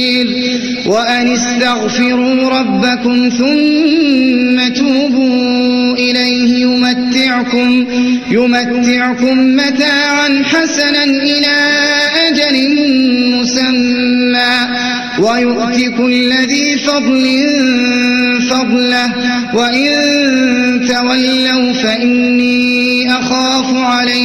وأن استغفروا ربكم ثم توبوا إليه يمتعكم متاعا حسنا إلى أجل مسمى ويؤت كل ذي فضل فضله وإن تولوا فإني أخاف عليكم